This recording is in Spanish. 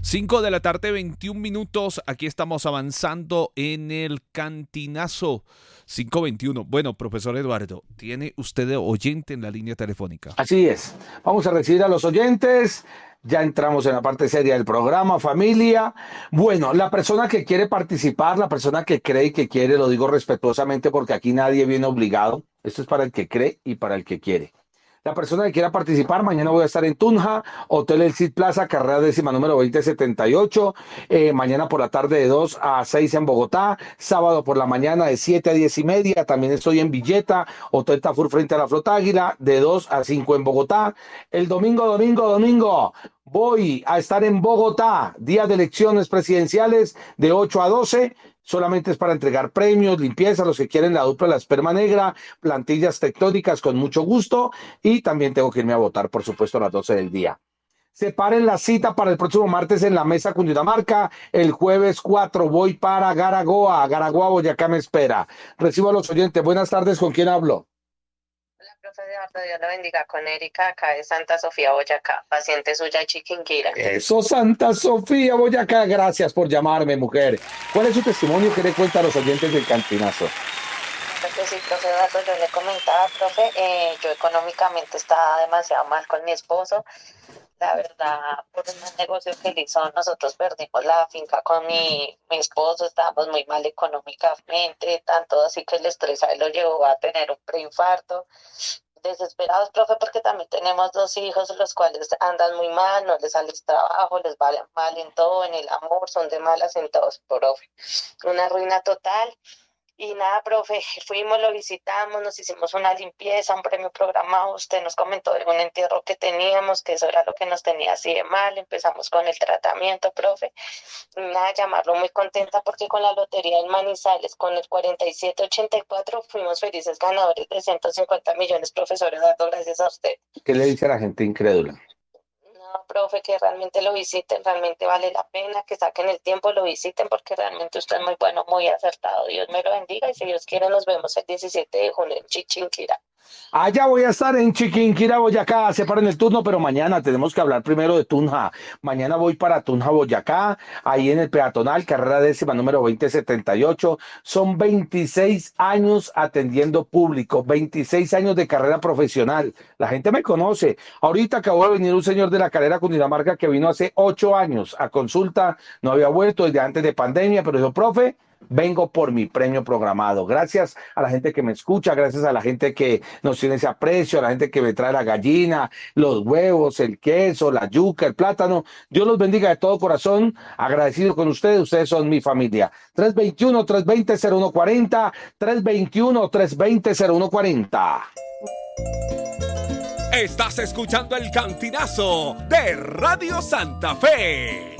5 de la tarde, 21 minutos. Aquí estamos avanzando en el Cantinazo 5:21. Bueno, profesor Eduardo, ¿tiene usted oyente en la línea telefónica? Así es. Vamos a recibir a los oyentes. Ya entramos en la parte seria del programa, familia. Bueno, la persona que quiere participar, la persona que cree y que quiere, lo digo respetuosamente porque aquí nadie viene obligado. Esto es para el que cree y para el que quiere. La persona que quiera participar, mañana voy a estar en Tunja, Hotel El Cid Plaza, carrera décima número 2078. Mañana por la tarde de 2 a 6 en Bogotá. Sábado por la mañana de 7 a 10 y media. También estoy en Villeta, Hotel Tafur frente a la Flota Águila, de 2 a 5 en Bogotá. El domingo, voy a estar en Bogotá, día de elecciones presidenciales de 8 a 12. Solamente es para entregar premios, limpieza, los que quieren la dupla, la esperma negra, plantillas tectónicas con mucho gusto. Y también tengo que irme a votar, por supuesto, a las 12 del día. Separen la cita para el próximo martes en la mesa Cundinamarca. El jueves 4 voy para Garagoa. Garagoa, Boyacá me espera. Recibo a los oyentes. Buenas tardes, ¿con quién hablo? Hola, profe Eduardo, Dios lo bendiga, con Erika, acá de Santa Sofía, Boyacá, paciente suya de Chiquinquirá. Eso, Santa Sofía, Boyacá. Gracias por llamarme, mujer. ¿Cuál es su testimonio que le cuenta a los oyentes del Cantinazo? Porque sí, profe Eduardo, yo le comentaba, profe, yo económicamente estaba demasiado mal con mi esposo. La verdad, por un negocio que él hizo, nosotros perdimos la finca con mi esposo, estábamos muy mal económicamente, tanto así que el estrés a él lo llevó a tener un preinfarto. Desesperados, profe, porque también tenemos 2 hijos, los cuales andan muy mal, no les sale trabajo, les va mal en todo, en el amor, son de malas en todos, profe. Una ruina total. Y nada, profe, fuimos, lo visitamos, nos hicimos una limpieza, un premio programado. Usted nos comentó de un entierro que teníamos, que eso era lo que nos tenía así de mal. Empezamos con el tratamiento, profe. Y nada, llamarlo muy contenta porque con la lotería en Manizales, con el 4784, fuimos felices ganadores de 150 millones, profesor Eduardo, gracias a usted. ¿Qué le dice a la gente incrédula? No, profe, que realmente lo visiten, realmente vale la pena que saquen el tiempo, lo visiten porque realmente usted es muy bueno, muy acertado. Dios me lo bendiga y si Dios quiere nos vemos el 17 de junio en Chichinquirá. Allá voy a estar en Chiquinquirá, Boyacá. Separen el turno, pero mañana tenemos que hablar primero de Tunja. Mañana voy para Tunja, Boyacá, ahí en el peatonal, carrera décima número 2078. Son 26 años atendiendo público, 26 años de carrera profesional. La gente me conoce. Ahorita acabó de venir un señor de la Calera Cundinamarca que vino hace 8 años a consulta. No había vuelto desde antes de pandemia, pero dijo, profe, vengo por mi premio programado. Gracias a la gente que me escucha, gracias a la gente que nos tiene ese aprecio, a la gente que me trae la gallina, los huevos, el queso, la yuca, el plátano. Dios los bendiga de todo corazón. Agradecido con ustedes. Ustedes son mi familia. 321-320-0140. 321-320-0140. Estás escuchando el Cantinazo de Radio Santa Fe.